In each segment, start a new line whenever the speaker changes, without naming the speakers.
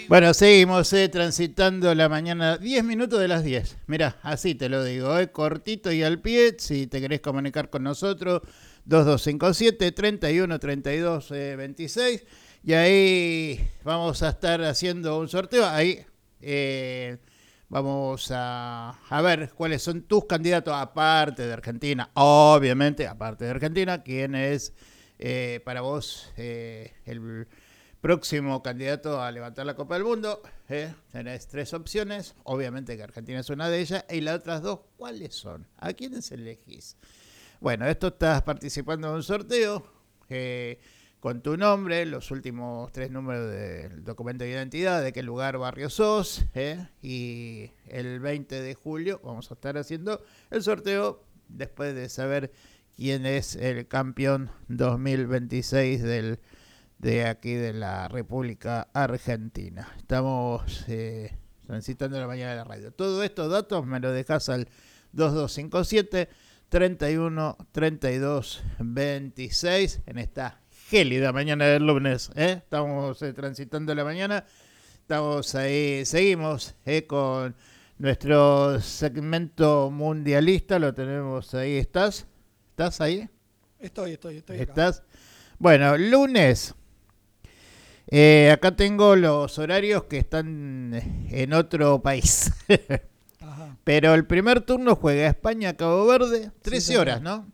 Bueno, seguimos transitando la mañana, 10 minutos de las 10. Mirá, así te lo digo, cortito y al pie. Si te querés comunicar con nosotros, 2257-3132-26. Y ahí vamos a estar haciendo un sorteo. Ahí vamos a ver cuáles son tus candidatos, aparte de Argentina. Obviamente, aparte de Argentina, quién es para vos el próximo candidato a levantar la Copa del Mundo. Tenés 3 opciones, obviamente que Argentina es una de ellas, y las otras 2, ¿cuáles son? ¿A quiénes elegís? Bueno, esto estás participando en un sorteo con tu nombre, los últimos 3 números del documento de identidad, de qué lugar, barrio sos, y el 20 de julio vamos a estar haciendo el sorteo después de saber quién es el campeón 2026 de aquí de la República Argentina. Estamos transitando la mañana de la radio. Todos estos datos me los dejas al 2257 31 32 26 en esta gélida mañana del lunes. Estamos transitando la mañana. Estamos ahí, seguimos con nuestro segmento mundialista. Lo tenemos ahí. ¿Estás ahí?
Estoy
¿Estás?
acá.
Bueno, lunes. Acá tengo los horarios que están en otro país.
Ajá.
Pero el primer turno juega España-Cabo Verde, 13
Sí,
horas, ¿no?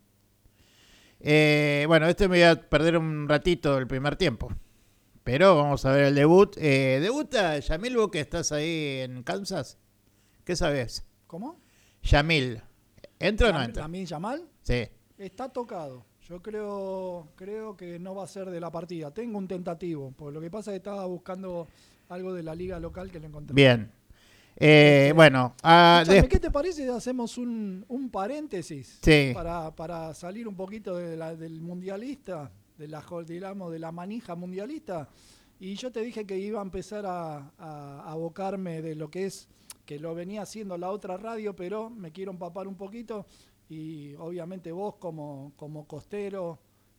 Bueno, me voy a perder un ratito el primer tiempo. Pero vamos a ver el debut. ¿Debuta Yamil, vos que estás ahí en Kansas? ¿Qué sabés?
¿Cómo?
Yamil. ¿Entra o no entra?
¿Lamin Yamal?
Sí.
Está tocado. Yo creo que no va a ser de la partida. Tengo un tentativo, porque lo que pasa es que estaba buscando algo de la liga local que lo encontré.
Bien. Bueno.
Escuchame, ¿qué te parece si hacemos un paréntesis?
Sí.
Para salir un poquito del mundialista, digamos, de la manija mundialista. Y yo te dije que iba a empezar a abocarme de lo que es, que lo venía haciendo la otra radio, pero me quiero empapar un poquito. Y obviamente vos como costero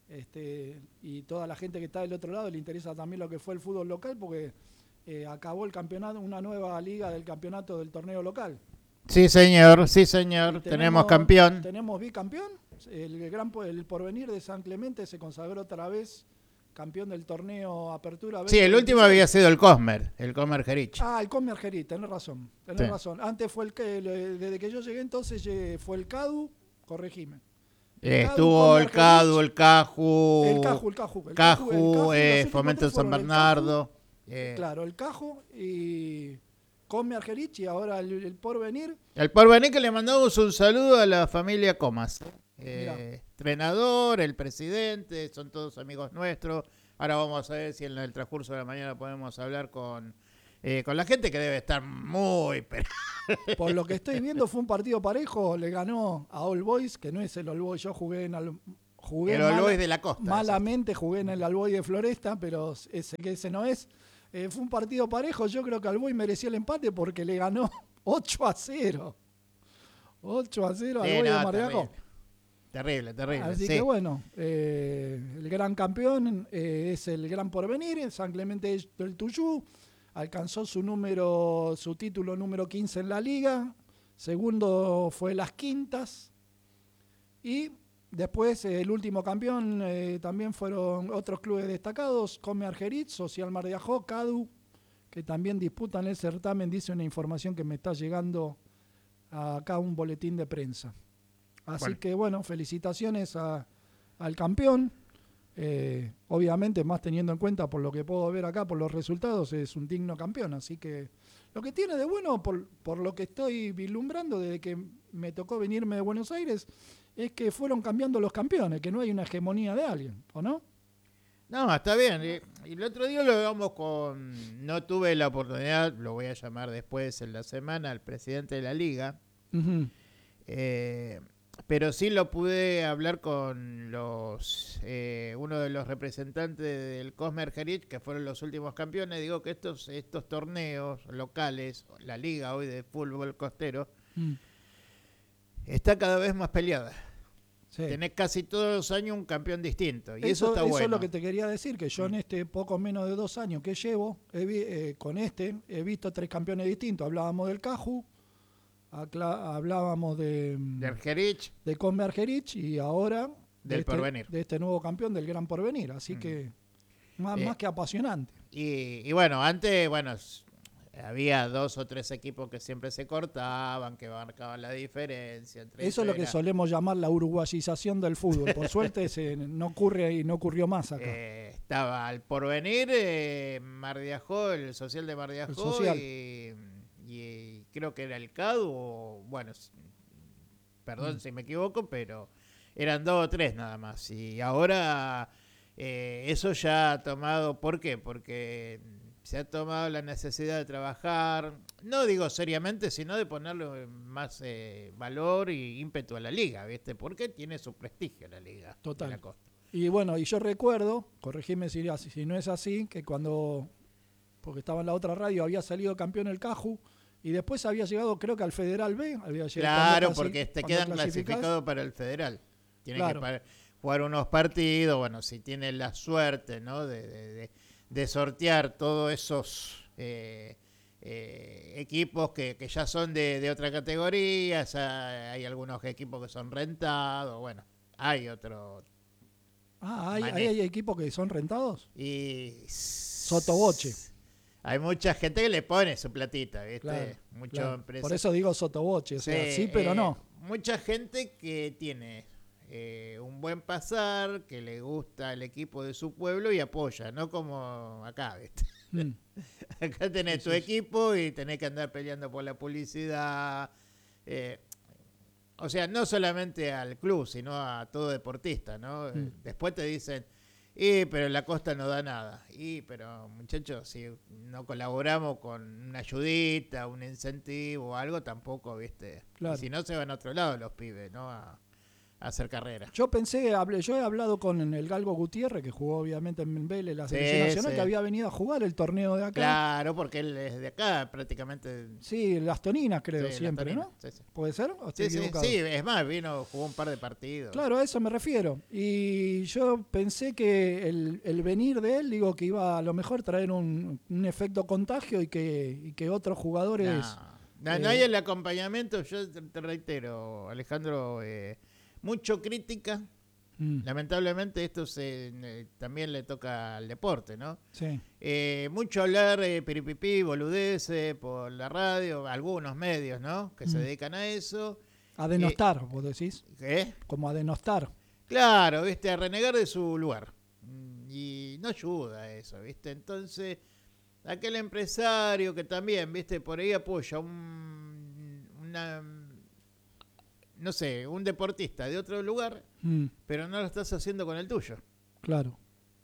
y toda la gente que está del otro lado le interesa también lo que fue el fútbol local, porque acabó el campeonato, una nueva liga del campeonato del torneo local.
Sí, señor. Tenemos campeón.
Tenemos bicampeón. El Porvenir de San Clemente se consagró otra vez campeón del torneo Apertura 2026.
Sí, el último había sido el Cosmer Gerich.
El Cosmer Gerich, tenés razón. Antes fue desde que yo llegué entonces fue el CADU, corregime.
Estuvo el CADU, el CAJU.
El CAJU,
Fomento San Bernardo.
Claro, el CAJU y Cosmer Gerich, y ahora el Porvenir.
El Porvenir, que le mandamos un saludo a la familia Comas. Entrenador, el presidente, son todos amigos nuestros. Ahora vamos a ver si en el transcurso de la mañana podemos hablar con la gente, que debe estar muy...
Por lo que estoy viendo fue un partido parejo, le ganó a All Boys, que no es el All Boys, yo jugué el All Boys
de la costa.
Malamente jugué en el All Boys de Floresta, pero ese no es. Fue un partido parejo, yo creo que All Boys merecía el empate porque le ganó 8-0. 8-0 al Boys de Mar de Ajó.
Terrible.
Así que bueno, el gran campeón es el Gran Porvenir, San Clemente del Tuyú. Alcanzó su título número 15 en la liga. Segundo fue Las Quintas. Y después el último campeón también fueron otros clubes destacados: Cosmer Gerich, Social Mar de Ajó, CADU, que también disputan el certamen, dice una información que me está llegando acá, un boletín de prensa. Así que bueno, felicitaciones al campeón. Obviamente, más teniendo en cuenta por lo que puedo ver acá, por los resultados, es un digno campeón. Así que lo que tiene de bueno, por lo que estoy vislumbrando desde que me tocó venirme de Buenos Aires, es que fueron cambiando los campeones, que no hay una hegemonía de alguien, ¿o no?
No, está bien. Y el otro día lo vemos no tuve la oportunidad, lo voy a llamar después en la semana, al presidente de la liga. Uh-huh. Pero sí lo pude hablar con uno de los representantes del Cosmer Gerich, que fueron los últimos campeones. Digo que estos torneos locales, la liga hoy de fútbol costero, está cada vez más peleada.
Sí.
tenés casi todos los años un campeón distinto. Y eso está bueno.
Eso es lo que te quería decir, que yo en este poco menos de 2 años que llevo, con he visto 3 campeones distintos. Hablábamos del Caju, hablábamos de
Argerich,
de Combe Argerich y ahora
del Porvenir.
de este nuevo campeón del Gran Porvenir. Así que más que apasionante.
Y bueno, antes, había 2 o 3 equipos que siempre se cortaban, que marcaban la diferencia.
Eso es lo que solemos llamar la uruguayización del fútbol. Por suerte no ocurre y no ocurrió más acá.
Estaba el Porvenir, Mar de Ajó, el social de Mar de Ajó,
El social.
y creo que era el CADU, perdón si me equivoco, pero eran 2 o 3 nada más. Y ahora eso ya ha tomado, ¿por qué? Porque se ha tomado la necesidad de trabajar, no digo seriamente, sino de ponerle más valor y ímpetu a la liga, ¿viste? Porque tiene su prestigio la liga.
Total.
De la costa.
Y bueno, y yo recuerdo, corregime si no es así, que porque estaba en la otra radio, había salido campeón el Caju y después había llegado, creo que al Federal B.
Claro, porque te quedan clasificados para el Federal. Tienen que jugar unos partidos, si tienen la suerte, ¿no? de sortear todos esos equipos que ya son de otra categoría. Hay algunos equipos que son rentados, hay otro.
¿Hay equipos que son rentados?
Y
sotoboche.
Hay mucha gente que le pone su platita, ¿viste?
Claro. Por eso digo sotoboche, sí, pero no.
Mucha gente que tiene un buen pasar, que le gusta el equipo de su pueblo y apoya, no como acá, ¿viste? Acá tenés tu equipo y tenés que andar peleando por la publicidad. O sea, no solamente al club, sino a todo deportista, ¿no? Después te dicen, pero la costa no da nada. Pero muchachos, si no colaboramos con una ayudita, un incentivo o algo, tampoco, ¿viste?
Claro.
Y si no, se van a otro lado los pibes, ¿no? A hacer carrera.
Yo he hablado con el Galgo Gutiérrez, que jugó obviamente en Vélez, la selección nacional, que había venido a jugar el torneo de acá.
Claro, porque él es de acá prácticamente.
Sí, Las Toninas creo, siempre, ¿no?
Sí.
¿Puede ser?
Sí, es más, jugó un par de partidos.
Claro, a eso me refiero. Y yo pensé que el venir de él, que iba a lo mejor traer un efecto contagio y que otros jugadores...
No hay el acompañamiento, yo te reitero, Alejandro, mucho crítica. Lamentablemente esto también le toca al deporte, ¿no?
Sí.
Mucho hablar piripipí, boludeces por la radio, algunos medios, ¿no? Que se dedican a eso.
A denostar, vos decís.
¿Qué?
Como a denostar.
Claro, ¿viste? A renegar de su lugar. Y no ayuda eso, ¿viste? Entonces, aquel empresario que también, ¿viste? Por ahí apoya un deportista de otro lugar, pero no lo estás haciendo con el tuyo.
Claro.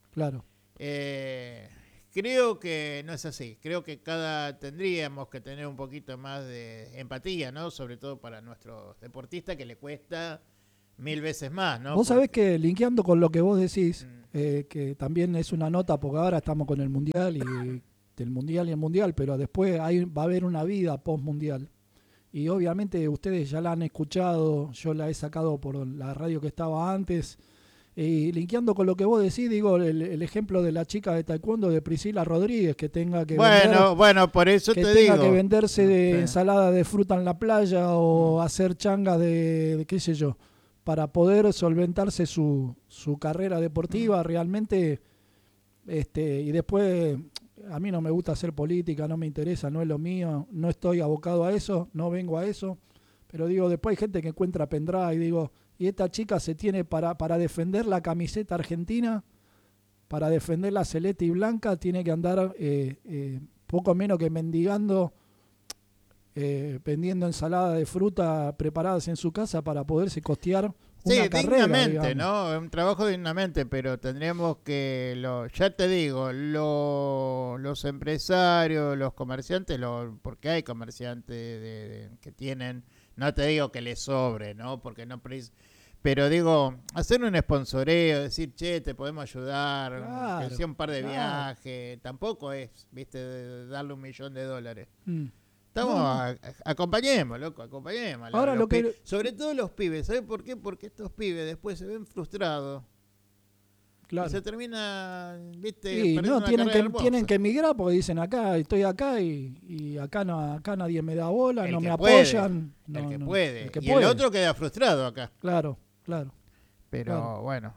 Creo que no es así. Creo que tendríamos que tener un poquito más de empatía, ¿no? Sobre todo para nuestros deportistas, que le cuesta 1000 veces más, ¿no?
Vos sabés que, linkeando con lo que vos decís, que también es una nota, porque ahora estamos con el Mundial y el Mundial, pero después va a haber una vida post-Mundial. Y obviamente ustedes ya la han escuchado, yo la he sacado por la radio que estaba antes. Y linkeando con lo que vos decís, el ejemplo de la chica de taekwondo de Priscila Rodríguez, que tenga que
por eso
que
te
tenga
digo.
que venderse de ensalada de fruta en la playa o hacer changas de qué sé yo, para poder solventarse su carrera deportiva realmente. Y después, a mí no me gusta hacer política, no me interesa, no es lo mío, no estoy abocado a eso, no vengo a eso. Pero después hay gente que encuentra pendrive, y esta chica se tiene para defender la camiseta argentina, para defender la celeste y blanca, tiene que andar poco menos que mendigando, vendiendo ensalada de fruta preparadas en su casa para poderse costear una carrera. Sí,
dignamente, ¿no? Un trabajo dignamente, pero tendríamos que, ya te digo, los empresarios, los comerciantes, porque hay comerciantes que tienen, no te digo que les sobre, ¿no? Porque no, pero digo, hacer un sponsoreo, decir, che, te podemos ayudar, que sea un par de viajes, tampoco es, viste, darle $1 millón. Acompañemos, loco, acompañemos.
Ahora
sobre todo los pibes, ¿sabes por qué? Porque estos pibes después se ven frustrados.
Claro.
Y se termina, viste,
y
perdiendo
no,
una carrera hermosa.
tienen que emigrar porque dicen estoy acá y acá nadie me da bola, no me
puede,
apoyan.
El que puede.
El que
y
puede.
el otro queda frustrado acá.
Claro.
Pero
claro.
bueno,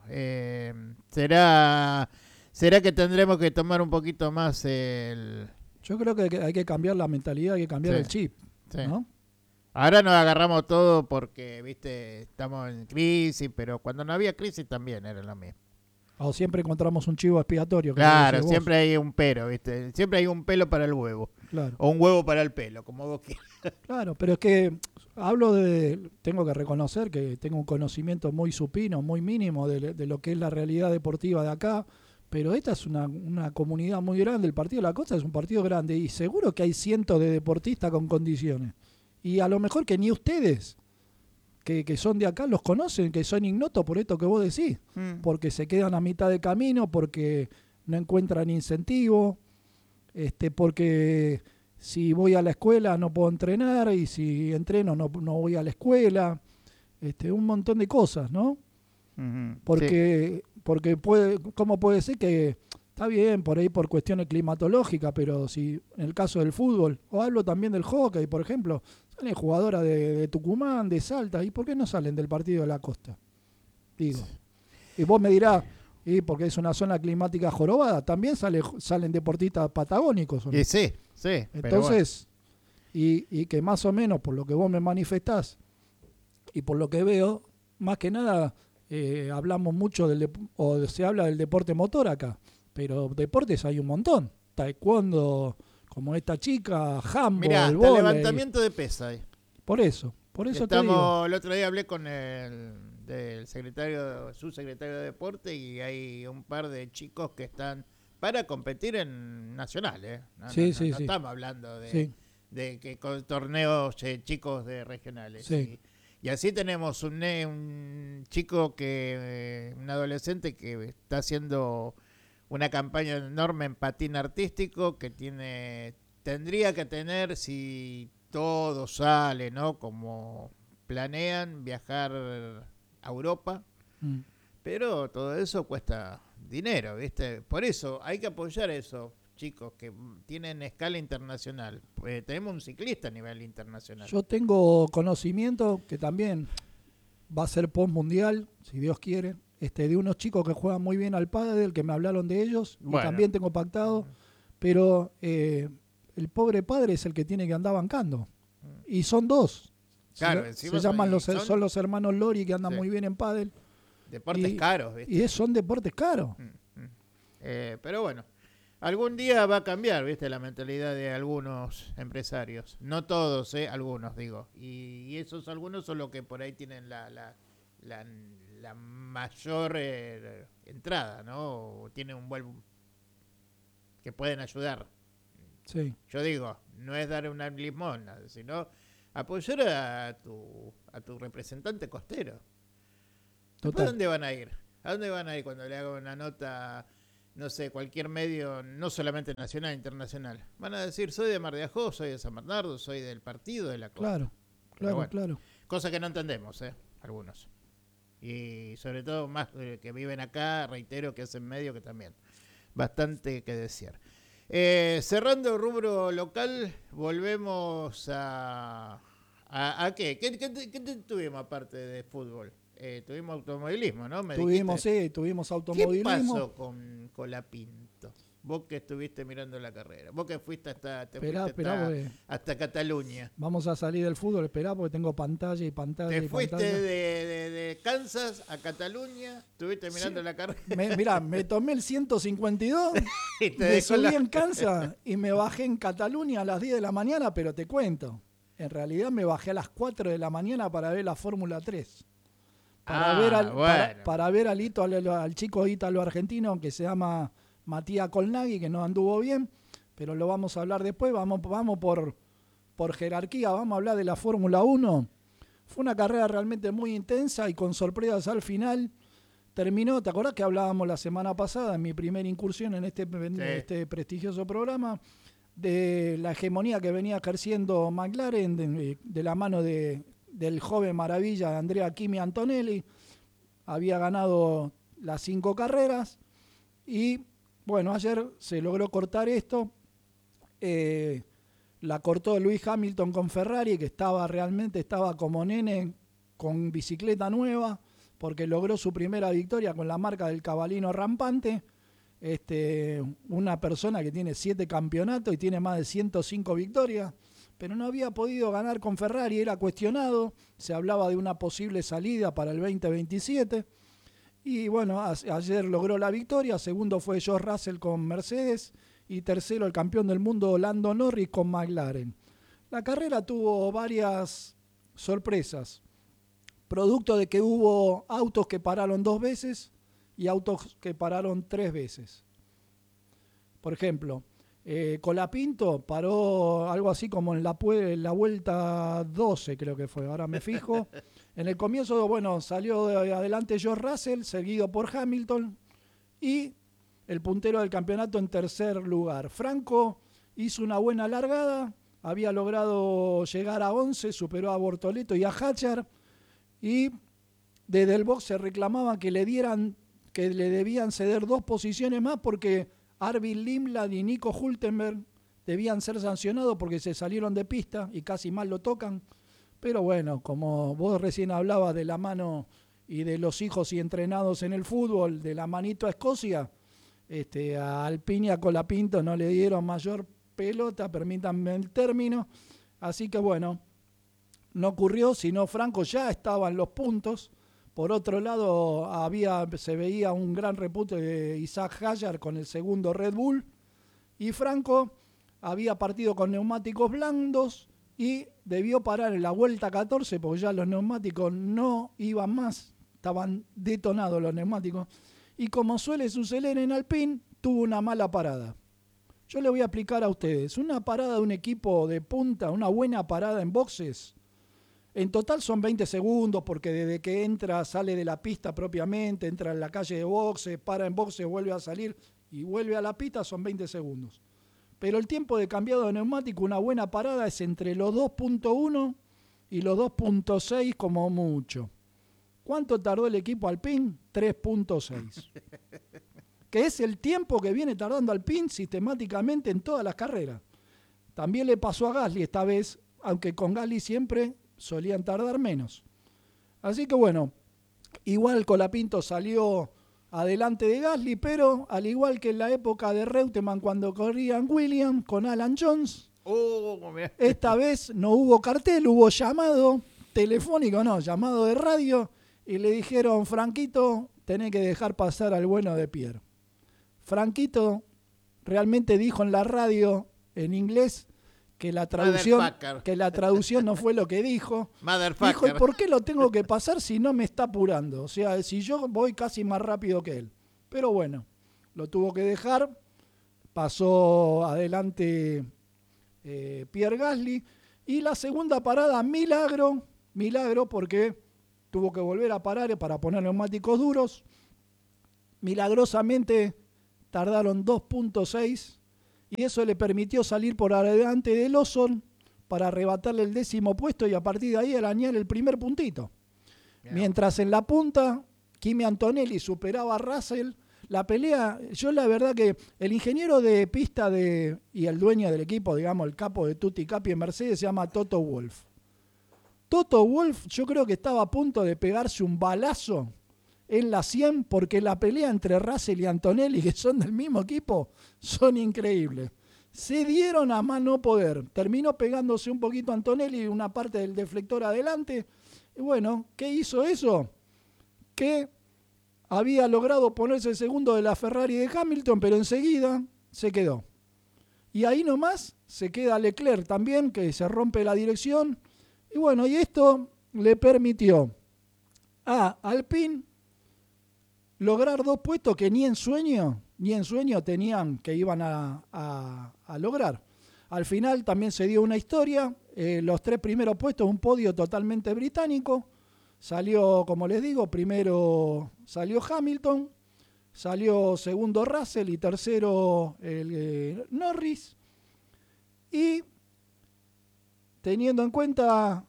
será que tendremos que tomar un poquito más
Yo creo que hay que cambiar la mentalidad, hay que cambiar el chip, ¿no?
Ahora nos agarramos todo porque, viste, estamos en crisis, pero cuando no había crisis también era lo mismo.
O siempre encontramos un chivo expiatorio.
Claro, siempre hay un pero, ¿viste? Siempre hay un pelo para el huevo.
Claro.
O un huevo para el pelo, como vos quieras.
Claro, pero es que tengo que reconocer que tengo un conocimiento muy supino, muy mínimo de lo que es la realidad deportiva de acá, pero esta es una comunidad muy grande. El Partido de la Costa es un partido grande y seguro que hay cientos de deportistas con condiciones. Y a lo mejor que ni ustedes, que son de acá, los conocen, que son ignotos por esto que vos decís, porque se quedan a mitad de camino, porque no encuentran incentivo, porque si voy a la escuela no puedo entrenar y si entreno no voy a la escuela, un montón de cosas, ¿no? Porque ¿cómo puede ser que está bien por ahí por cuestiones climatológicas, pero si en el caso del fútbol, o hablo también del hockey, por ejemplo, salen jugadoras de Tucumán, de Salta, ¿y por qué no salen del Partido de la Costa? Digo. Y vos me dirás, y porque es una zona climática jorobada, también salen deportistas patagónicos, ¿o no?
Y sí.
Entonces, bueno. y que más o menos por lo que vos me manifestás y por lo que veo, más que nada hablamos mucho o se habla del deporte motor acá, pero deportes hay un montón. Taekwondo, como esta chica, handball,
mirá,
vóley.
Levantamiento de pesa ahí.
Por eso te digo.
El otro día hablé con del subsecretario de Deporte y hay un par de chicos que están para competir en nacional, No estamos hablando de que con torneos chicos de regionales.
Sí.
Y así tenemos un chico un adolescente que está haciendo una campaña enorme en patín artístico que tendría que tener, si todo sale, ¿no? Como planean, viajar a Europa. Pero todo eso cuesta dinero, ¿viste? Por eso hay que apoyar eso, chicos, que tienen escala internacional. Tenemos un ciclista a nivel internacional.
Yo tengo conocimiento que también va a ser post-mundial, si Dios quiere, de unos chicos que juegan muy bien al pádel, que me hablaron de ellos, y también tengo pactado, pero el pobre padre es el que tiene que andar bancando. Y son dos.
Claro,
se llaman son los hermanos Lori, que andan muy bien en pádel.
Deportes caros, ¿viste?
Y son deportes caros.
Pero bueno, algún día va a cambiar, ¿viste? La mentalidad de algunos empresarios. No todos, algunos, digo. Y esos algunos son los que por ahí tienen la mayor entrada, ¿no? O tienen un buen... que pueden ayudar.
Sí.
Yo digo, no es dar una limosna, sino apoyar a tu representante costero. ¿A dónde van a ir? ¿A dónde van a ir cuando le haga una nota, no sé, cualquier medio, no solamente nacional, internacional? Van a decir, soy de Mar de Ajó, soy de San Bernardo, soy del partido de la Costa.
Claro.
Cosa que no entendemos, algunos. Y sobre todo más que viven acá, reitero que hacen medio que también. Bastante que desear. Cerrando el rubro local, volvemos a ¿qué? ¿Qué tuvimos aparte de fútbol? Tuvimos automovilismo, ¿no?
Tuvimos automovilismo.
¿Qué pasó con Colapinto? Vos que estuviste mirando la carrera, vos que fuiste hasta Cataluña.
Vamos a salir del fútbol, esperá, porque tengo pantalla.
Te fuiste de Kansas a Cataluña, estuviste mirando la carrera.
Mirá, me tomé el 152, me subí en Kansas y me bajé en Cataluña a las 10 de la mañana, pero te cuento, en realidad me bajé a las 4 de la mañana para ver la Fórmula 3. Para ver al chico ítalo argentino que se llama Matías Colnaghi, que no anduvo bien, pero lo vamos a hablar después. Vamos por jerarquía, vamos a hablar de la Fórmula 1. Fue una carrera realmente muy intensa y con sorpresas al final. Terminó, ¿te acordás que hablábamos la semana pasada en mi primera incursión en este prestigioso programa? de la hegemonía que venía ejerciendo McLaren de la mano del joven maravilla Andrea Kimi Antonelli. Había ganado las 5 carreras y bueno, ayer se logró cortar esto. La cortó Lewis Hamilton con Ferrari, que estaba como nene con bicicleta nueva, porque logró su primera victoria con la marca del cabalino rampante. Una persona que tiene 7 campeonatos y tiene más de 105 victorias, pero no había podido ganar con Ferrari, era cuestionado, se hablaba de una posible salida para el 2027, y bueno, ayer logró la victoria. Segundo fue George Russell con Mercedes, y tercero el campeón del mundo Lando Norris con McLaren. La carrera tuvo varias sorpresas, producto de que hubo autos que pararon 2 veces, y autos que pararon 3 veces. Por ejemplo, Colapinto paró algo así como en la vuelta 12, creo que fue, ahora me fijo. En el comienzo, bueno, salió adelante George Russell, seguido por Hamilton, y el puntero del campeonato en tercer lugar. Franco hizo una buena largada, había logrado llegar a 11, superó a Bortoleto y a Hatcher, y desde el box se reclamaban que le debían ceder 2 posiciones más porque Arvid Limland y Nico Hülkenberg debían ser sancionados porque se salieron de pista y casi mal lo tocan. Pero bueno, como vos recién hablabas de la mano y de los hijos y entrenados en el fútbol, de la manito a Escocia, a Alpine y a Colapinto no le dieron mayor pelota, permítanme el término. Así que bueno, no ocurrió, sino Franco ya estaba en los puntos. Por otro lado, se veía un gran repunte de Isaac Hadjar con el segundo Red Bull. Y Franco había partido con neumáticos blandos y debió parar en la vuelta 14 porque ya los neumáticos no iban más. Estaban detonados los neumáticos. Y como suele suceder en Alpine, tuvo una mala parada. Yo le voy a explicar a ustedes. Una parada de un equipo de punta, una buena parada en boxes, en total son 20 segundos porque desde que entra, sale de la pista propiamente, entra en la calle de boxes, para en boxes, vuelve a salir y vuelve a la pista, son 20 segundos. Pero el tiempo de cambiado de neumático, una buena parada es entre los 2.1 y los 2.6 como mucho. ¿Cuánto tardó el equipo Alpine? 3.6. Que es el tiempo que viene tardando Alpine sistemáticamente en todas las carreras. También le pasó a Gasly esta vez, aunque con Gasly siempre solían tardar menos. Así que bueno, igual Colapinto salió adelante de Gasly, pero al igual que en la época de Reutemann cuando corrían Williams con Alan Jones, esta vez no hubo cartel, hubo llamado telefónico, llamado de radio, y le dijeron: Franquito, tenés que dejar pasar al bueno de Pierre. Franquito realmente dijo en la radio en inglés que la traducción no fue lo que dijo. Dijo: ¿y por qué lo tengo que pasar si no me está apurando? O sea, si yo voy casi más rápido que él. Pero bueno, lo tuvo que dejar. Pasó adelante Pierre Gasly. Y la segunda parada, milagro porque tuvo que volver a parar para poner neumáticos duros. Milagrosamente tardaron 2.6. Y eso le permitió salir por adelante de Lawson para arrebatarle el 10º puesto y a partir de ahí arañar el primer puntito. Bien. Mientras en la punta, Kimi Antonelli superaba a Russell. La pelea, yo la verdad que el ingeniero de pista y el dueño del equipo, digamos, el capo de Tutti Capi en Mercedes, se llama Toto Wolff. Toto Wolff yo creo que estaba a punto de pegarse un balazo en la 100 porque la pelea entre Russell y Antonelli, que son del mismo equipo, son increíbles. Se dieron a más no poder. Terminó pegándose un poquito Antonelli una parte del deflector adelante. Y bueno, ¿qué hizo eso? Que había logrado ponerse el segundo de la Ferrari de Hamilton, pero enseguida se quedó. Y ahí nomás se queda Leclerc también, que se rompe la dirección. Y bueno, y esto le permitió a Alpine lograr 2 puestos que ni en sueño tenían que iban a lograr. Al final también se dio una historia, los 3 primeros puestos, un podio totalmente británico. Salió, como les digo, primero salió Hamilton, salió segundo Russell y tercero Norris. Y teniendo en cuenta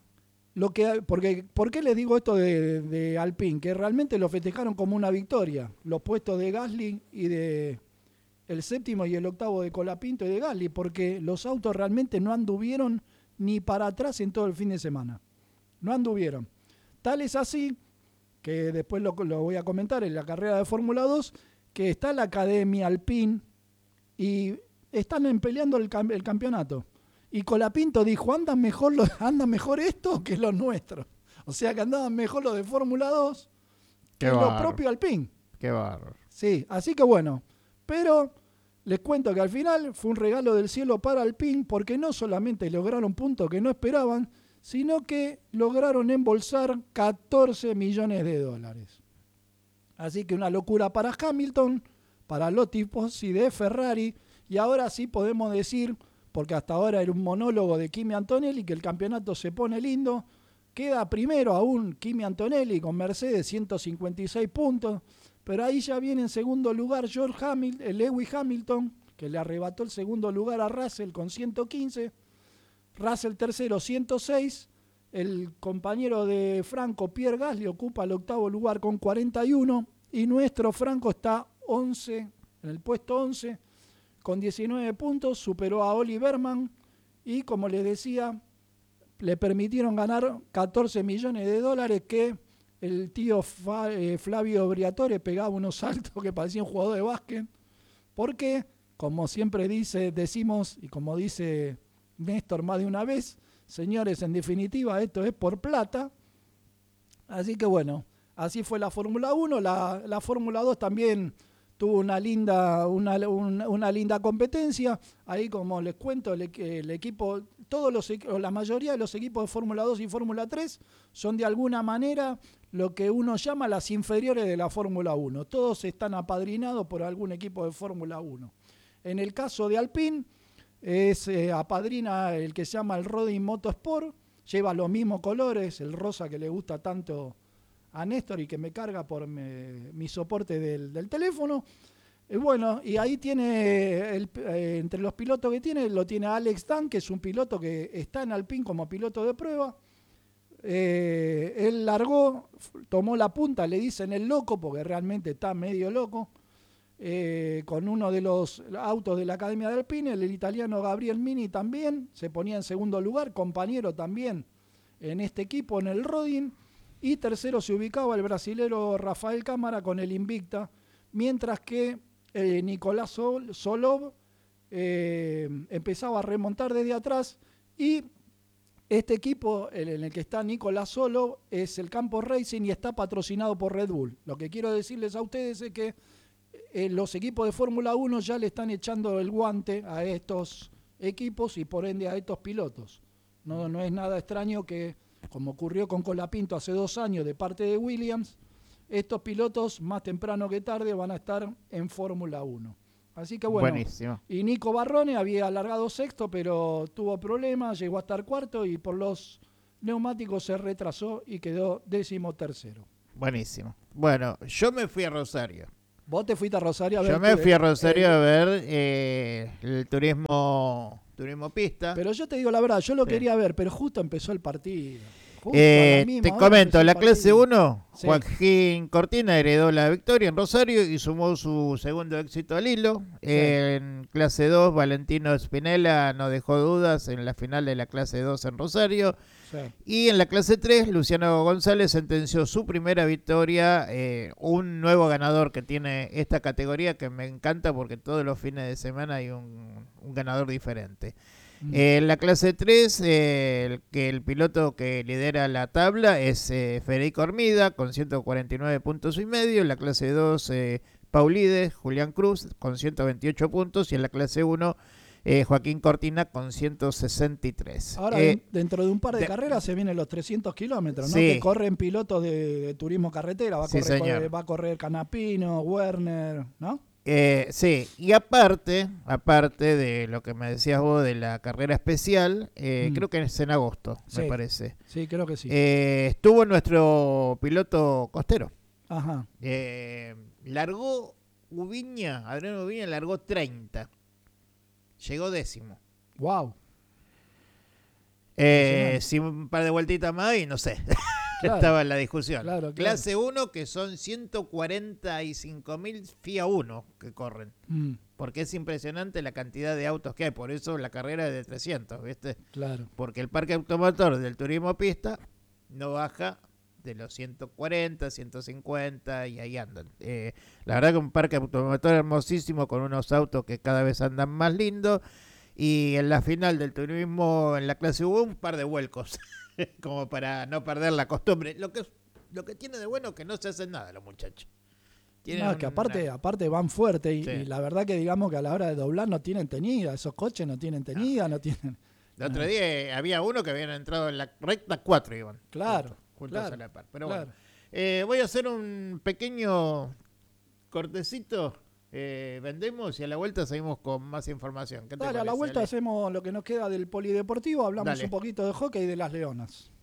¿por qué les digo esto de Alpine? Que realmente lo festejaron como una victoria. Los puestos de Gasly y de el séptimo y el octavo de Colapinto y de Gasly, porque los autos realmente no anduvieron ni para atrás en todo el fin de semana. No anduvieron. Tal es así, que después lo voy a comentar en la carrera de Fórmula 2, que está la Academia Alpine y están peleando el campeonato. Y Colapinto dijo, anda mejor esto que los nuestros. O sea que andaban mejor los de Fórmula 2 que lo propio Alpine.
Qué bárbaro.
Sí, así que bueno. Pero les cuento que al final fue un regalo del cielo para Alpine porque no solamente lograron puntos que no esperaban, sino que lograron embolsar 14 millones de dólares. Así que una locura para Hamilton, para los tifosi de Ferrari, y ahora sí podemos decir, porque hasta ahora era un monólogo de Kimi Antonelli, que el campeonato se pone lindo. Queda primero aún Kimi Antonelli con Mercedes 156 puntos, pero ahí ya viene en segundo lugar Lewis Hamilton, que le arrebató el segundo lugar a Russell con 115, Russell tercero 106, el compañero de Franco, Pierre Gasly, ocupa el octavo lugar con 41, y nuestro Franco está 11, en el puesto 11, con 19 puntos, superó a Oli Berman y, como les decía, le permitieron ganar 14 millones de dólares que el tío Flavio Briatore pegaba unos saltos que parecía un jugador de básquet, porque, como siempre decimos, y como dice Néstor más de una vez, señores, en definitiva, esto es por plata. Así que bueno, así fue la Fórmula 1, la Fórmula 2 también tuvo una linda competencia. Ahí, como les cuento, el equipo, la mayoría de los equipos de Fórmula 2 y Fórmula 3 son de alguna manera lo que uno llama las inferiores de la Fórmula 1. Todos están apadrinados por algún equipo de Fórmula 1. En el caso de Alpine, apadrina el que se llama el Rodin Motorsport, lleva los mismos colores, el rosa que le gusta tanto a Néstor y que me carga por mi soporte del teléfono. Bueno, y ahí tiene, entre los pilotos que tiene, lo tiene Alex Dan, que es un piloto que está en Alpine como piloto de prueba. Él largó, tomó la punta, le dicen el loco, porque realmente está medio loco, con uno de los autos de la Academia de Alpine, el italiano Gabriel Mini también, se ponía en segundo lugar, compañero también en este equipo, en el Rodin. Y tercero se ubicaba el brasilero Rafael Cámara con el Invicta, mientras que Nicolás Solov empezaba a remontar desde atrás. Y este equipo en el que está Nicolás Solov es el Campo Racing y está patrocinado por Red Bull. Lo que quiero decirles a ustedes es que los equipos de Fórmula 1 ya le están echando el guante a estos equipos y por ende a estos pilotos. No es nada extraño que, como ocurrió con Colapinto hace 2 años de parte de Williams, estos pilotos más temprano que tarde van a estar en Fórmula 1. Así que bueno,
buenísimo.
Y Nico Barrone había alargado sexto, pero tuvo problemas, llegó a estar cuarto y por los neumáticos se retrasó y quedó 13º.
Buenísimo. Bueno, yo me fui a Rosario.
¿Vos te fuiste a Rosario a ver?
Yo me fui a Rosario a ver el turismo pista.
Pero yo te digo la verdad, yo lo quería ver, pero justo empezó el partido.
Te comento, la clase 1,
sí.
Joaquín Cortina heredó la victoria en Rosario y sumó su segundo éxito al hilo. Sí. En clase 2, Valentino Spinella no dejó dudas en la final de la clase 2 en Rosario. Sí. Y en la clase 3, Luciano González sentenció su primera victoria, un nuevo ganador que tiene esta categoría que me encanta porque todos los fines de semana hay un ganador diferente. En la clase 3, el piloto que lidera la tabla es Federico Armida con 149 puntos y medio. En la clase 2, Paulides, Julián Cruz con 128 puntos. Y en la clase 1, Joaquín Cortina con 163.
Ahora, dentro de un par de carreras se vienen los 300 kilómetros, ¿no? Sí. Que corren pilotos de turismo carretera. Va a correr Canapino, Werner, ¿no?
Sí, y aparte de lo que me decías vos de la carrera especial, creo que es en agosto, me parece.
Sí, creo que sí.
Estuvo nuestro piloto costero.
Ajá.
Largó Adriano Ubiña largó 30. Llegó 10º.
Wow.
Sí, un par de vueltitas más y no sé.
Claro.
Estaba en la discusión.
Claro.
Clase 1, que son 145.000 FIA 1 que corren. Porque es impresionante la cantidad de autos que hay. Por eso la carrera es de 300, ¿viste?
Claro.
Porque el parque automotor del turismo pista no baja de los 140, 150 y ahí andan. La verdad que un parque automotor hermosísimo con unos autos que cada vez andan más lindos. Y en la final del turismo en la clase 1, un par de vuelcos. Como para no perder la costumbre. Lo que tiene de bueno es que no se hacen nada los muchachos.
No, que aparte van fuerte y la verdad que digamos que a la hora de doblar no tienen teñida, esos coches no tienen teñida, no tienen...
El otro día había uno que habían entrado en la recta 4, Iván.
Claro.
Juntos a la par. Pero
claro.
Bueno, voy a hacer un pequeño cortecito. Vendemos y a la vuelta seguimos con más información. ¿Qué te
Dale,
parece,
a la vuelta
Ale?
hacemos lo que nos queda del polideportivo, hablamos
Dale.
un poquito de hockey y de las leonas.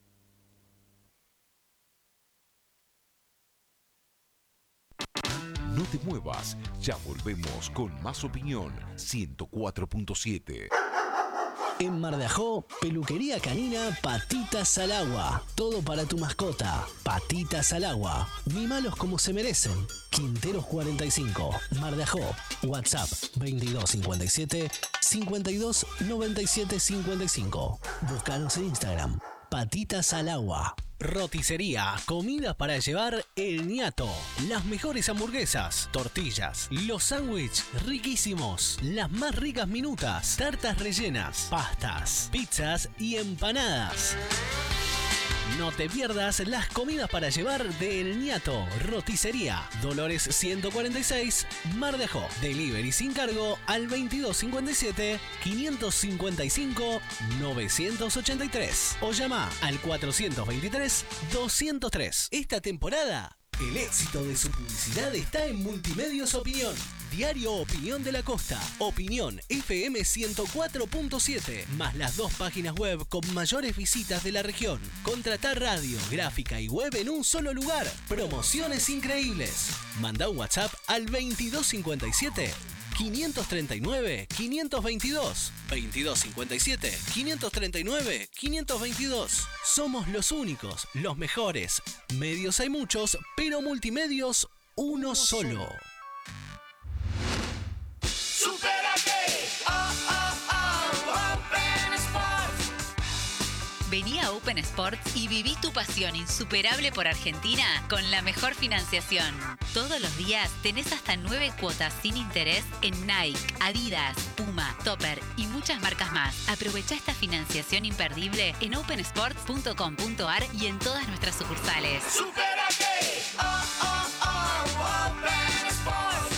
No te muevas, ya volvemos con más opinión 104.7.
En Mar de Ajó, peluquería canina Patitas al Agua. Todo para tu mascota. Patitas al Agua. Mímalos como se merecen. Quinteros 45, Mar de Ajó. WhatsApp 2257 52 97 55. Búscanos en Instagram. Patitas al Agua. Roticería, comida para llevar El Niato. Las mejores hamburguesas, tortillas, los sándwiches riquísimos, las más ricas minutas, tartas rellenas, pastas, pizzas y empanadas. No te pierdas las comidas para llevar de El Niato. Roticería, Dolores 146, Mar de Ajó. Delivery sin cargo al 2257 555 983 o llama al 423 203. Esta temporada, el éxito de su publicidad está en Multimedios Opinión. Diario Opinión de la Costa, Opinión FM 104.7, más las 2 páginas web con mayores visitas de la región. Contratar radio, gráfica y web en un solo lugar. Promociones increíbles. Manda un WhatsApp al 2257 539 522. 2257 539 522. Somos los únicos, los mejores. Medios hay muchos, pero multimedios uno solo.
Vení a Open Sports y viví tu pasión insuperable por Argentina con la mejor financiación. Todos los días tenés hasta 9 cuotas sin interés en Nike, Adidas, Puma, Topper y muchas marcas más. Aprovecha esta financiación imperdible en opensports.com.ar y en todas nuestras sucursales. ¡Supérate! Open Sports.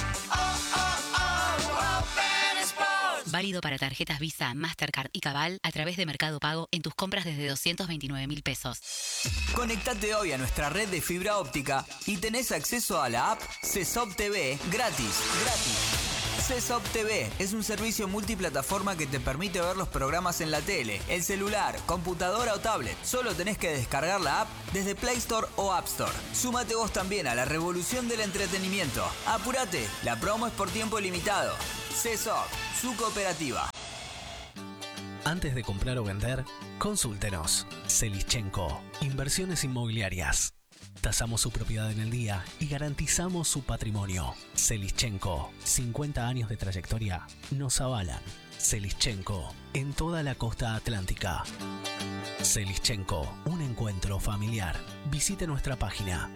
Open Sports. Válido para tarjetas Visa, Mastercard y Cabal a través de Mercado Pago en tus compras desde 229.000 pesos.
Conectate hoy a nuestra red de fibra óptica y tenés acceso a la app CESOP TV gratis. CESOP TV es un servicio multiplataforma que te permite ver los programas en la tele, el celular, computadora o tablet. Solo tenés que descargar la app desde Play Store o App Store. Súmate vos también a la revolución del entretenimiento. Apúrate, la promo es por tiempo limitado. CESOP, su cooperativa.
Antes de comprar o vender, consúltenos. Selischenko, Inversiones Inmobiliarias. Tasamos su propiedad en el día y garantizamos su patrimonio. Selischenko, 50 años de trayectoria nos avalan. Selischenko, en toda la costa atlántica. Selischenko, un encuentro familiar. Visite nuestra página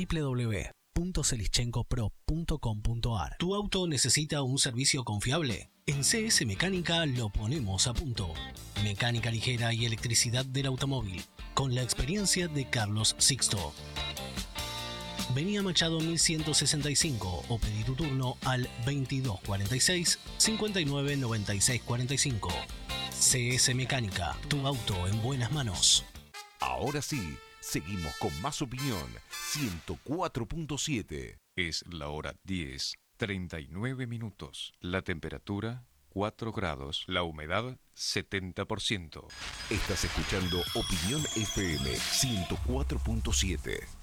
www.selischenkopro.com.ar. ¿Tu auto necesita un servicio confiable? En CS Mecánica lo ponemos a punto. Mecánica ligera y electricidad del automóvil, con la experiencia de Carlos Sixto. Vení a Machado 1165 o pedí tu turno al 2246 59 96 45. CS Mecánica, tu auto en buenas manos.
Ahora sí, seguimos con más opinión 104.7.
Es la hora 10:39 minutos. La temperatura 4 grados. La humedad 70%.
Estás escuchando Opinión FM 104.7.